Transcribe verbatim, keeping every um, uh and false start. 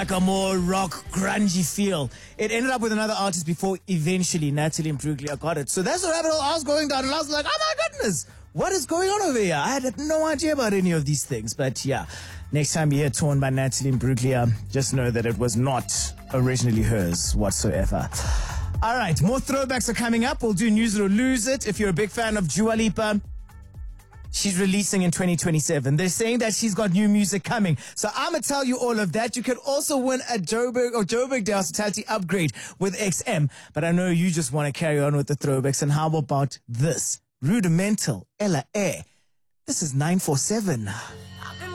like a more rock grungy feel. It ended up with another artist before eventually Natalie Imbruglia got it. So that's the rabbit hole I was going down, and I was like, oh my goodness, what is going on over here? I had no idea about any of these things. But yeah, next time you hear Torn by Natalie Imbruglia, just know that it was not originally hers whatsoever. All right, more throwbacks are coming up. We'll do News It or Lose It. If you're a big fan of Dua Lipa, she's releasing in twenty twenty-seven. They're saying that she's got new music coming. So I'm going to tell you all of that. You can also win a Joburg or Joburg Day hospitality upgrade with X M. But I know you just want to carry on with the throwbacks. And how about this? Rudimental, Ella Air. This is nine four seven.